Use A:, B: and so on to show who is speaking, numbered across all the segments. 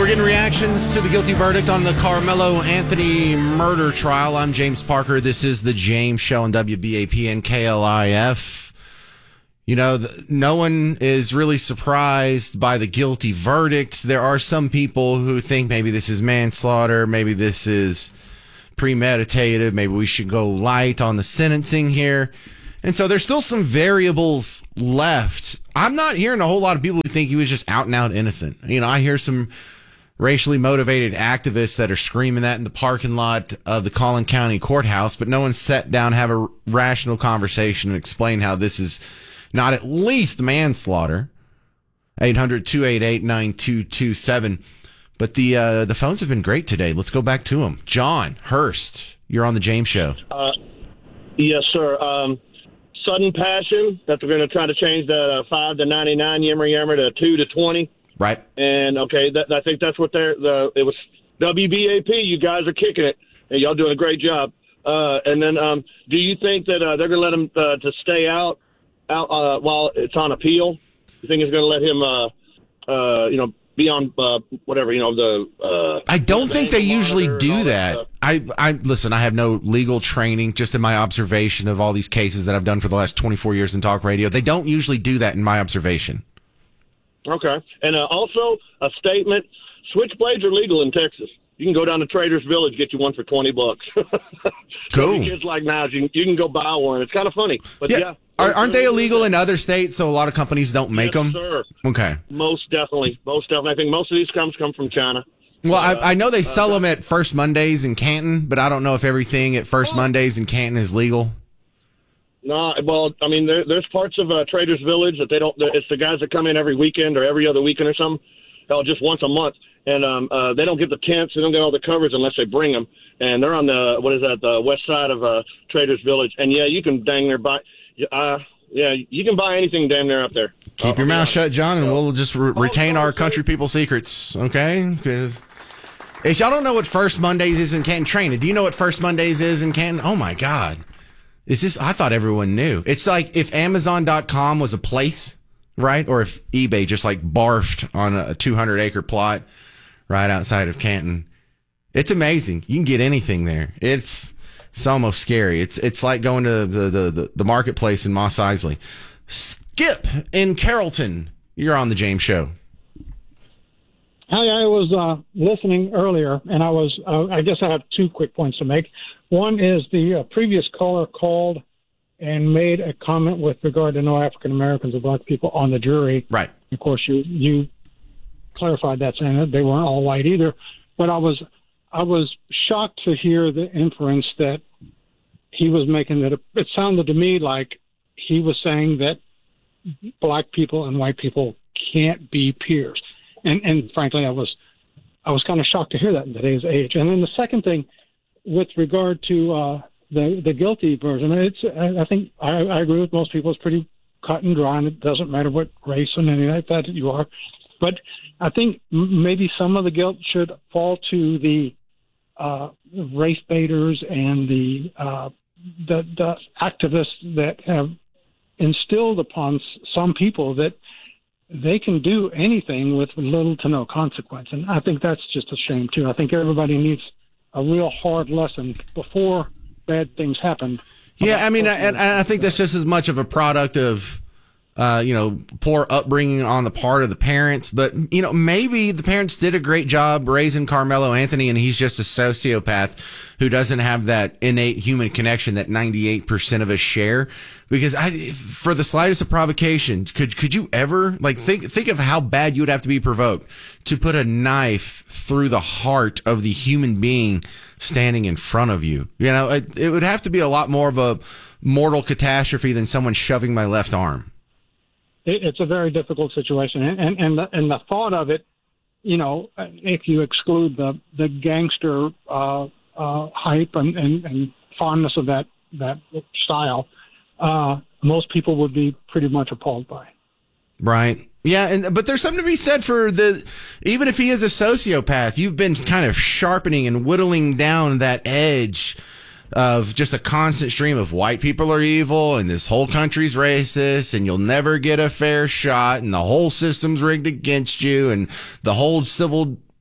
A: We're getting reactions to the guilty verdict on the Carmelo Anthony murder trial. I'm James Parker. This is the James Show on WBAP and KLIF. You know, no one is really surprised by the guilty verdict. There are some people who think maybe this is manslaughter, maybe this is premeditated, maybe we should go light on the sentencing here. And so there's still some variables left. I'm not hearing a whole lot of people who think he was just out and out innocent. You know, I hear some racially motivated activists that are screaming that in the parking lot of the Collin County Courthouse, but no one sat down, have a rational conversation and explain how this is not at least manslaughter. 800-288-9227. But the phones have been great today. Let's go back to them. John Hurst, you're on the James Show.
B: Yes, sir. Sudden passion that they're going to try to change the 5 to 99 yammer to 2 to 20.
A: Right.
B: And okay, I think that's what it was WBAP. You guys are kicking it, and y'all doing a great job. And then, do you think that they're going to let him to stay out while it's on appeal? You think it's going to let him, be on whatever
A: I don't think they usually do that. I listen. I have no legal training, just in my observation of all these cases that I've done for the last 24 years in talk radio. They don't usually do that, in my observation.
B: Okay. And also a statement, switchblades are legal in Texas. You can go down to Trader's Village, get you one for $20.
A: Cool.
B: Kids like now, you can go buy one. It's kind of funny. But yeah.
A: Aren't they illegal in other states, so a lot of companies don't make them?
B: Sir.
A: Okay. Most
B: definitely. I think most of these come from China.
A: Well, I know they sell them at First Mondays in Canton, but I don't know if everything at First Mondays in Canton is legal.
B: No, well, I mean, there's parts of Trader's Village that they don't. It's the guys that come in every weekend or every other weekend or something. Just once a month, and they don't get the tents, they don't get all the covers unless they bring them. And they're on the west side of Trader's Village. And yeah, you can dang near buy. You can buy anything damn near up there.
A: Keep your mouth shut, John, and we'll just retain our country people secrets, okay? Because if y'all don't know what First Mondays is in Canton, train it. Do you know what First Mondays is in Canton? Oh my God. I thought everyone knew. It's like if Amazon.com was a place, right? Or if eBay just like barfed on a 200-acre plot right outside of Canton. It's amazing. You can get anything there. It's almost scary. It's like going to the marketplace in Mos Eisley. Skip in Carrollton. You're on the James Show.
C: Hi, I was listening earlier, and I guess I have two quick points to make. One is the previous caller called and made a comment with regard to no African Americans or black people on the jury.
A: Right.
C: Of course, you clarified that, saying that they weren't all white either. But I was shocked to hear the inference that he was making, that it sounded to me like he was saying that black people and white people can't be peers. And frankly, I was kind of shocked to hear that in today's age. And then the second thing, with regard to the guilty version, I think I agree with most people. It's pretty cut and dry, and it doesn't matter what race and anything like that you are. But I think maybe some of the guilt should fall to the race baiters and the activists that have instilled upon some people that they can do anything with little to no consequence. And I think that's just a shame, too. I think everybody needs a real hard lesson before bad things happen.
A: Yeah, I mean, and I think that's just as much of a product of, poor upbringing on the part of the parents. But, maybe the parents did a great job raising Carmelo Anthony, and he's just a sociopath who doesn't have that innate human connection that 98% of us share. Because for the slightest of provocation, could you ever think of how bad you would have to be provoked to put a knife through the heart of the human being standing in front of you? It would have to be a lot more of a mortal catastrophe than someone shoving my left arm.
C: It's a very difficult situation, and the thought of it, if you exclude the gangster hype and fondness of that style, most people would be pretty much appalled by. Right.
A: Yeah, but there's something to be said for even if he is a sociopath, you've been kind of sharpening and whittling down that edge of just a constant stream of white people are evil and this whole country's racist and you'll never get a fair shot and the whole system's rigged against you and the whole civil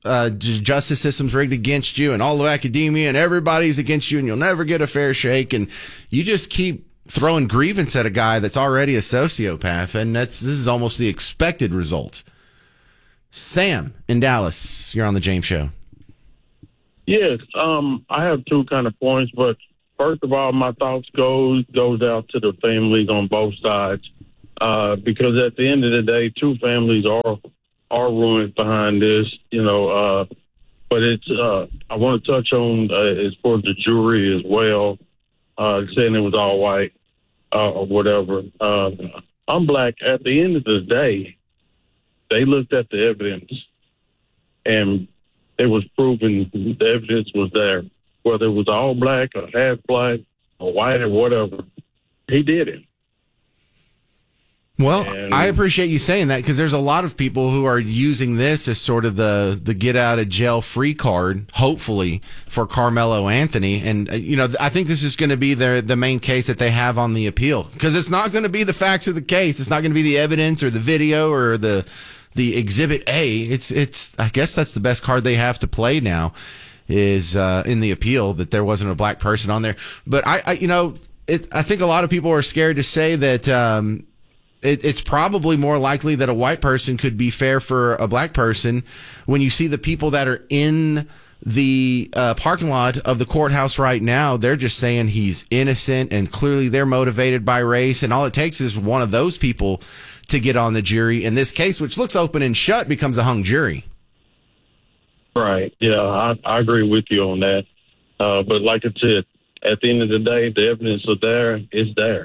A: justice system's rigged against you and all of academia and everybody's against you and you'll never get a fair shake. And you just keep throwing grievance at a guy that's already a sociopath. And this is almost the expected result. Sam in Dallas, you're on the James Show.
D: Yes, I have two kind of points, but first of all, my thoughts goes out to the families on both sides, because at the end of the day, two families are ruined behind this, but it's I want to touch on as far as the jury as well, saying it was all white or whatever. I'm black. At the end of the day, they looked at the evidence and it was proven the evidence was there, whether it was all black or half black or white or whatever. He did it.
A: Well, I appreciate you saying that, because there's a lot of people who are using this as sort of the get out of jail free card, hopefully, for Carmelo Anthony. And, I think this is going to be the main case that they have on the appeal, because it's not going to be the facts of the case. It's not going to be the evidence or the video or the exhibit A. It's I guess that's the best card they have to play now, is in the appeal, that there wasn't a black person on there. But I think a lot of people are scared to say that it's probably more likely that a white person could be fair for a black person when you see the people that are in the parking lot of the courthouse right now. They're just saying he's innocent, and clearly they're motivated by race. And all it takes is one of those people to get on the jury. In this case, which looks open and shut, becomes a hung jury. Right. Yeah, I agree with you on that. But like I said, at the end of the day, the evidence is there. It's there.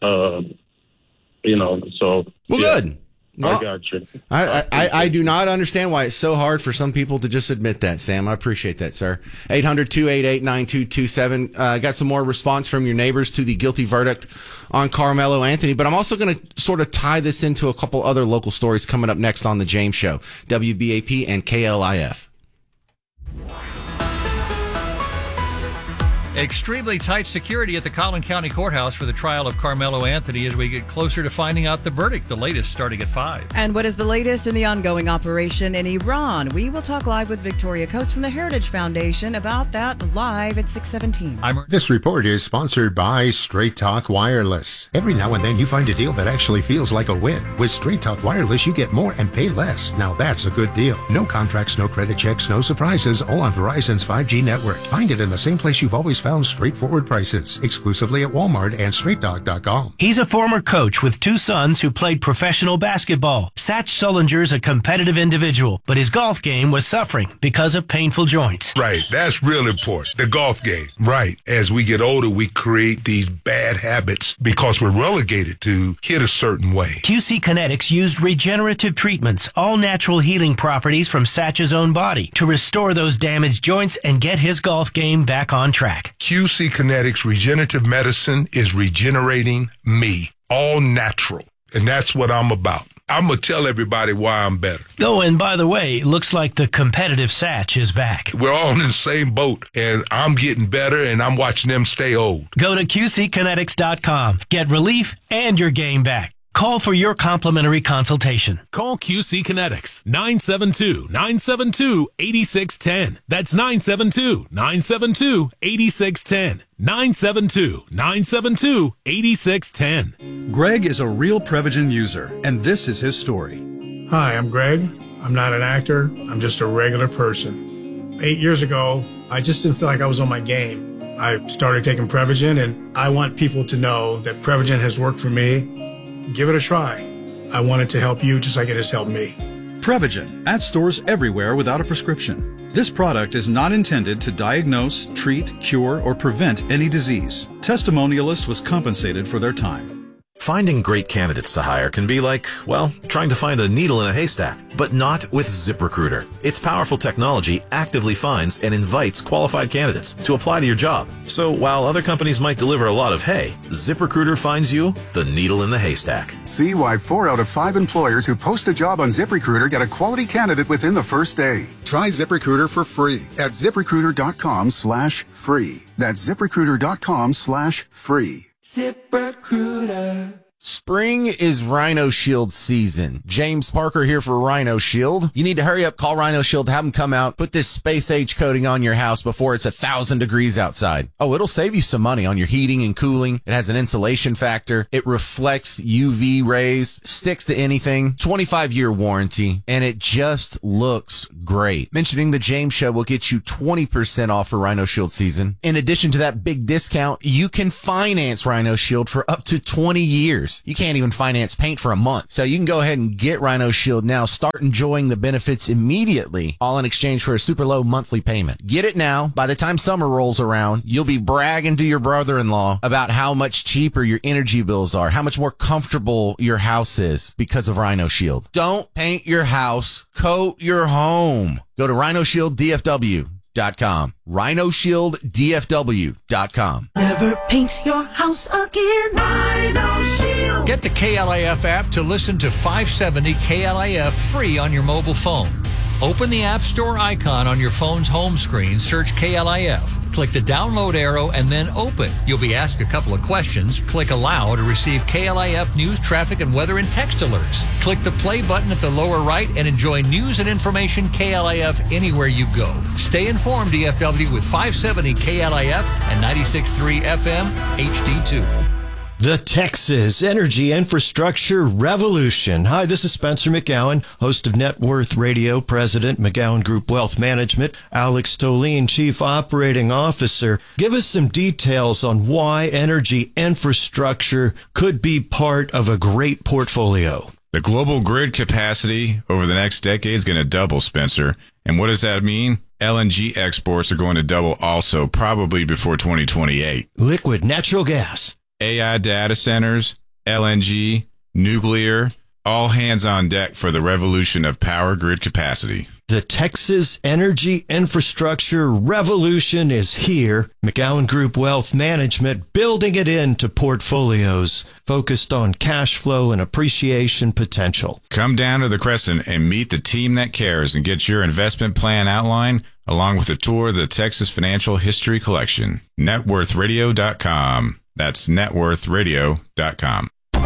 D: So.
A: Well, yeah, good. Well,
D: I got you.
A: I do not understand why it's so hard for some people to just admit that, Sam. I appreciate that, sir. 800-288-9227. Got some more response from your neighbors to the guilty verdict on Carmelo Anthony, but I'm also going to sort of tie this into a couple other local stories coming up next on The James Show, WBAP and KLIF.
E: Extremely tight security at the Collin County Courthouse for the trial of Carmelo Anthony as we get closer to finding out the verdict, the latest starting at 5.
F: And what is the latest in the ongoing operation in Iran? We will talk live with Victoria Coates from the Heritage Foundation about that live at 6:17.
G: This report is sponsored by Straight Talk Wireless. Every now and then you find a deal that actually feels like a win. With Straight Talk Wireless, you get more and pay less. Now that's a good deal. No contracts, no credit checks, no surprises, all on Verizon's 5G network. Find it in the same place you've always found straightforward prices, exclusively at Walmart and StraightTalk.com.
H: He's a former coach with 2 sons who played professional basketball. Satch Sullinger's a competitive individual, but his golf game was suffering because of painful joints.
I: Right, that's real important. The golf game. Right. As we get older, we create these bad habits because we're relegated to hit a certain way.
H: QC Kinetics used regenerative treatments, all natural healing properties from Satch's own body, to restore those damaged joints and get his golf game back on track.
I: QC Kinetics Regenerative Medicine is regenerating me, all natural. And that's what I'm about. I'm going to tell everybody why I'm better.
H: Oh, and by the way, looks like the competitive Satch is back.
I: We're all in the same boat, and I'm getting better, and I'm watching them stay old.
H: Go to QCkinetics.com. Get relief and your game back. Call for your complimentary consultation.
J: Call QC Kinetics, 972-972-8610. That's 972-972-8610. 972-972-8610.
K: Greg is a real Prevagen user, and this is his story.
L: Hi, I'm Greg. I'm not an actor. I'm just a regular person. 8 years ago, I just didn't feel like I was on my game. I started taking Prevagen, and I want people to know that Prevagen has worked for me. Give it a try. I want it to help you just like it has helped me.
K: Prevagen, at stores everywhere without a prescription. This product is not intended to diagnose, treat, cure, or prevent any disease. Testimonialist was compensated for their time.
M: Finding great candidates to hire can be like, well, trying to find a needle in a haystack, but not with ZipRecruiter. Its powerful technology actively finds and invites qualified candidates to apply to your job. So while other companies might deliver a lot of hay, ZipRecruiter finds you the needle in the haystack.
N: See why 4 out of 5 employers who post a job on ZipRecruiter get a quality candidate within the first day. Try ZipRecruiter for free at ZipRecruiter.com/free. That's ZipRecruiter.com/free.
O: ZipRecruiter.
A: Spring is Rhino Shield season. James Parker here for Rhino Shield. You need to hurry up, call Rhino Shield, have them come out, put this space age coating on your house before it's 1,000 degrees outside. Oh, it'll save you some money on your heating and cooling. It has an insulation factor. It reflects UV rays, sticks to anything, 25-year warranty, and it just looks great. Mentioning the James Show will get you 20% off for Rhino Shield season. In addition to that big discount, you can finance Rhino Shield for up to 20 years. You can't even finance paint for a month. So you can go ahead and get Rhino Shield now. Start enjoying the benefits immediately, all in exchange for a super low monthly payment. Get it now. By the time summer rolls around, you'll be bragging to your brother-in-law about how much cheaper your energy bills are, how much more comfortable your house is because of Rhino Shield. Don't paint your house, coat your home. Go to RhinoShieldDFW.com. RhinoShieldDFW.com.
O: Never paint your house again. Rhino Shield.
E: Get the KLIF app to listen to 570 KLIF free on your mobile phone. Open the App Store icon on your phone's home screen, search KLIF. Click the download arrow and then open. You'll be asked a couple of questions. Click allow to receive KLIF news, traffic, and weather and text alerts. Click the play button at the lower right and enjoy news and information KLIF anywhere you go. Stay informed, DFW, with 570 KLIF and 96.3 FM HD2.
P: The Texas Energy Infrastructure Revolution. Hi, this is Spencer McGowan, host of Net Worth Radio, President, McGowan Group Wealth Management. Alex Tolene, Chief Operating Officer. Give us some details on why energy infrastructure could be part of a great portfolio.
Q: The global grid capacity over the next decade is going to double, Spencer. And what does that mean? LNG exports are going to double also, probably before 2028.
P: Liquid natural gas.
Q: AI data centers, LNG, nuclear, all hands on deck for the revolution of power grid capacity.
P: The Texas Energy Infrastructure Revolution is here. McGowan Group Wealth Management building it into portfolios focused on cash flow and appreciation potential.
Q: Come down to the Crescent and meet the team that cares and get your investment plan outlined along with a tour of the Texas Financial History Collection. NetWorthRadio.com. That's networthradio.com.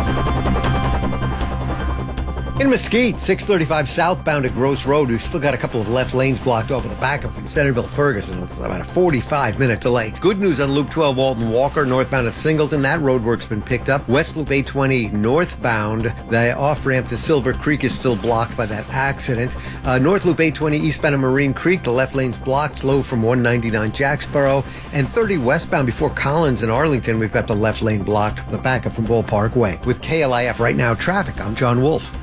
R: In Mesquite, 635 southbound at Gross Road, we've still got a couple of left lanes blocked over the backup from Centerville Ferguson. It's about a 45-minute delay. Good news on Loop 12 Walton Walker, northbound at Singleton. That roadwork's been picked up. West Loop 820 northbound, the off-ramp to Silver Creek is still blocked by that accident. North Loop 820 eastbound of Marine Creek, the left lane's blocked, slow from 199 Jacksboro. And 30 westbound before Collins and Arlington, we've got the left lane blocked, the backup from Bull Parkway. With KLIF Right Now Traffic, I'm John Wolf.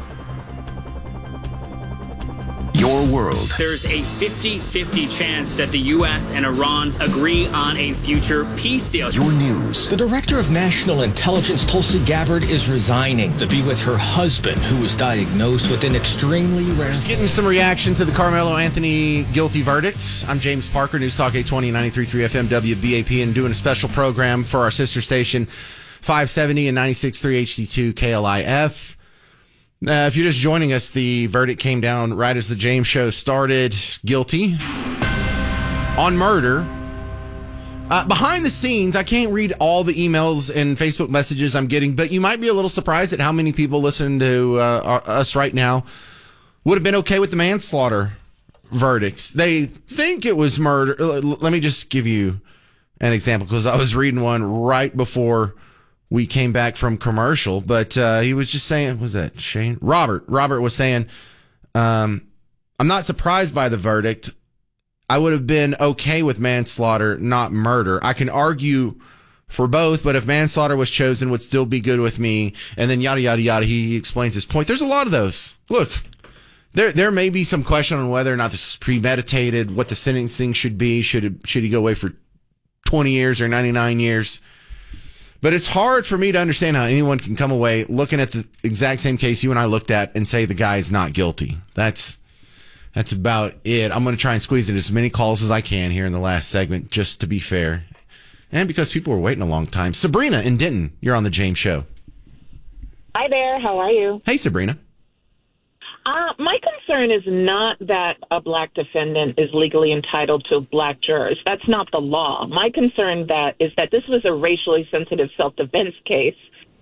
S: Your world. There's a 50-50 chance that the U.S. and Iran agree on a future peace deal.
T: Your news. The director of national intelligence, Tulsi Gabbard, is resigning to be with her husband, who was diagnosed with an extremely rare...
A: Just getting some reaction to the Carmelo Anthony guilty verdict. I'm James Parker, News Talk 820, 93.3 FM, WBAP, and doing a special program for our sister station, 570 and 96.3 HD2 KLIF. If you're just joining us, the verdict came down right as the James Show started. Guilty on murder. Behind the scenes, I can't read all the emails and Facebook messages I'm getting, but you might be a little surprised at how many people listening to us right now would have been okay with the manslaughter verdict. They think it was murder. Let me just give you an example, because I was reading one right before we came back from commercial, but he was just saying, was that Shane? Robert was saying, I'm not surprised by the verdict. I would have been okay with manslaughter, not murder. I can argue for both, but if manslaughter was chosen, would still be good with me. And then yada, yada, yada. He explains his point. There's a lot of those. Look, there may be some question on whether or not this was premeditated, what the sentencing should be. Should he go away for 20 years or 99 years? But it's hard for me to understand how anyone can come away looking at the exact same case you and I looked at and say the guy is not guilty. That's about it. I'm going to try and squeeze in as many calls as I can here in the last segment, just to be fair. And because people were waiting a long time. Sabrina in Denton, you're on the James Show.
U: Hi there. How are you?
A: Hey, Sabrina.
U: My concern is not that a black defendant is legally entitled to black jurors. That's not the law. My concern is that this was a racially sensitive self-defense case,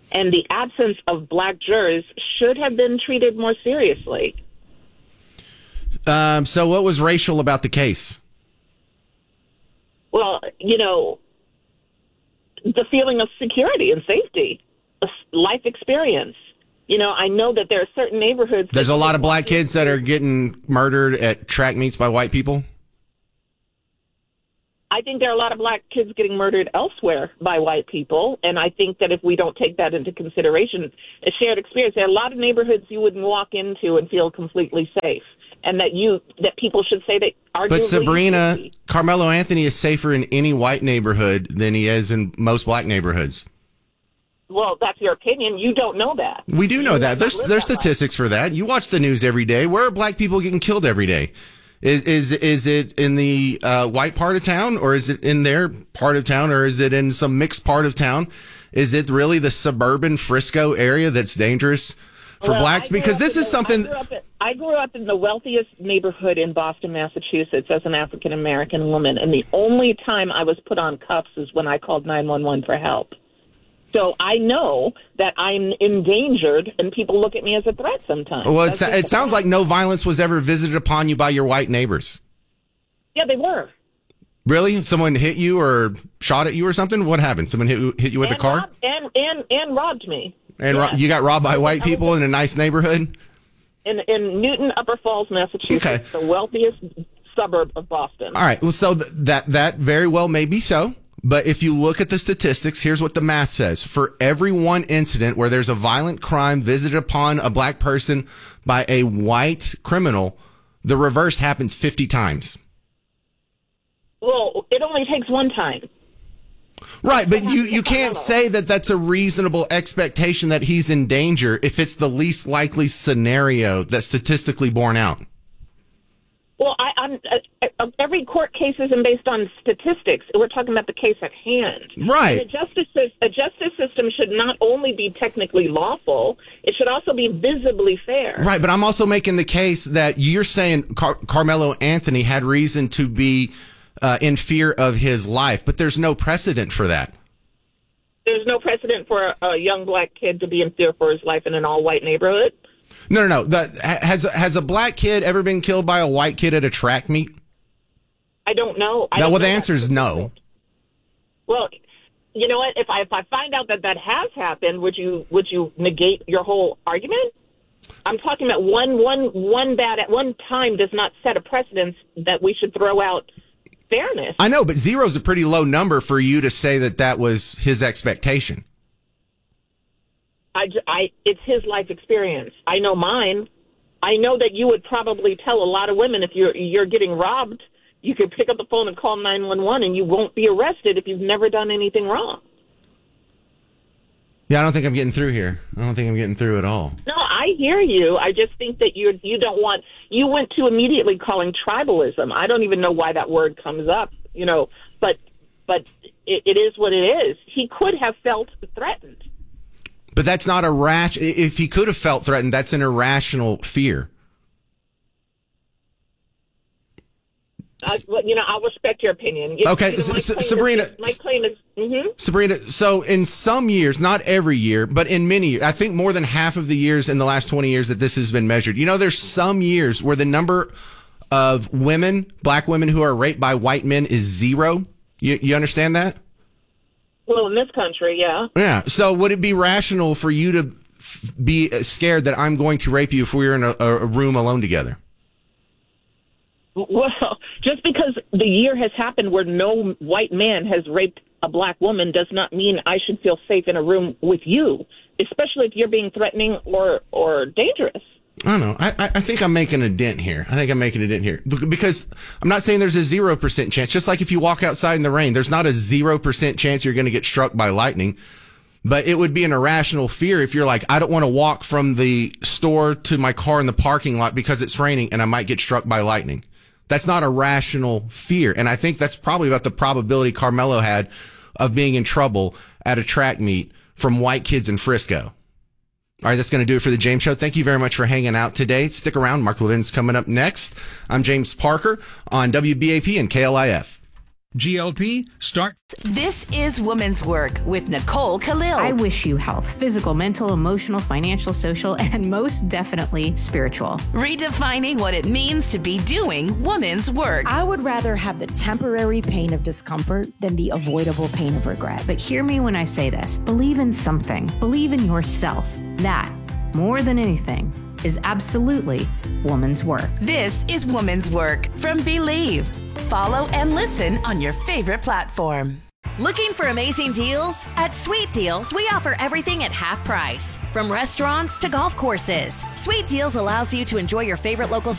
U: and the absence of black jurors should have been treated more seriously.
A: So what was racial about the case?
U: Well, the feeling of security and safety, life experience. I know that there are certain neighborhoods.
A: There's a lot of black kids that are getting murdered at track meets by white people.
U: I think there are a lot of black kids getting murdered elsewhere by white people, and I think that if we don't take that into consideration, a shared experience, there are a lot of neighborhoods you wouldn't walk into and feel completely safe, and that people should say that arguably.
A: But Sabrina, Carmelo Anthony is safer in any white neighborhood than he is in most black neighborhoods.
U: Well, that's your opinion. You don't know that.
A: We do know that. There's statistics for that. You watch the news every day. Where are black people getting killed every day? Is it in the white part of town, or is it in their part of town, or is it in some mixed part of town? Is it really the suburban Frisco area that's dangerous for blacks? Because this is something.
U: I grew up in the wealthiest neighborhood in Boston, Massachusetts, as an African American woman, and the only time I was put on cuffs is when I called 911 for help. So I know that I'm endangered, and people look at me as a threat sometimes.
A: Well, it sounds like no violence was ever visited upon you by your white neighbors.
U: Yeah, they were.
A: Really? Someone hit you or shot at you or something? What happened? Someone hit you with a car?
U: And robbed me.
A: And you got robbed by white people in a nice neighborhood?
U: In Newton, Upper Falls, Massachusetts, the wealthiest suburb of Boston.
A: All right. Well, so that very well may be so. But if you look at the statistics, here's what the math says. For every one incident where there's a violent crime visited upon a black person by a white criminal, the reverse happens 50 times.
U: Well, it only takes one time.
A: Right, but you can't say that that's a reasonable expectation that he's in danger if it's the least likely scenario that's statistically borne out.
U: Well, every court case isn't based on statistics. We're talking about the case at hand.
A: Right.
U: And a justice system should not only be technically lawful, it should also be visibly fair.
A: Right, but I'm also making the case that you're saying Carmelo Anthony had reason to be in fear of his life, but there's no precedent for that.
U: There's no precedent for a young black kid to be in fear for his life in an all-white neighborhood?
A: No. Has a black kid ever been killed by a white kid at a track meet?
U: I don't know.
A: The answer is no.
U: Well, you know what? If I find out that has happened, would you negate your whole argument? I'm talking about one bad at one time does not set a precedence that we should throw out fairness.
A: I know, but 0 is a pretty low number for you to say that was his expectation.
U: It's his life experience. I know mine. I know that you would probably tell a lot of women if you're getting robbed, you could pick up the phone and call 911 and you won't be arrested if you've never done anything wrong.
A: Yeah, I don't think I'm getting through here. I don't think I'm getting through at all.
U: No, I hear you. I just think that you went to immediately calling tribalism. I don't even know why that word comes up, but it is what it is. He could have felt threatened.
A: But that's not if he could have felt threatened, that's an irrational fear.
U: I'll respect your opinion.
A: Okay, Sabrina.
U: My claim is. Mm-hmm.
A: Sabrina, so in some years, not every year, but in many years, I think more than half of the years in the last 20 years that this has been measured, there's some years where the number of black women who are raped by white men is 0. You understand that?
U: Well, in this country, yeah.
A: Yeah. So would it be rational for you to be scared that I'm going to rape you if we're in a room alone together?
U: Well, just because the year has happened where no white man has raped a black woman does not mean I should feel safe in a room with you, especially if you're being threatening or dangerous.
A: I don't know. I think I'm making a dent here. Because I'm not saying there's a 0% chance. Just like if you walk outside in the rain, there's not a 0% chance you're going to get struck by lightning. But it would be an irrational fear if you're like, I don't want to walk from the store to my car in the parking lot because it's raining and I might get struck by lightning. That's not a rational fear. And I think that's probably about the probability Carmelo had of being in trouble at a track meet from white kids in Frisco. All right, that's going to do it for the James Show. Thank you very much for hanging out today. Stick around. Mark Levin's coming up next. I'm James Parker on WBAP and KLIF.
B: GLP, start.
V: This is Women's Work with Nicole Khalil.
W: I wish you health, physical, mental, emotional, financial, social, and most definitely spiritual.
V: Redefining what it means to be doing women's work.
X: I would rather have the temporary pain of discomfort than the avoidable pain of regret.
W: But hear me when I say this. Believe in something. Believe in yourself. That, more than anything, is absolutely woman's work.
V: This is Woman's Work from Believe. Follow and listen on your favorite platform. Looking for amazing deals? At Sweet Deals, we offer everything at half price. From restaurants to golf courses, Sweet Deals allows you to enjoy your favorite local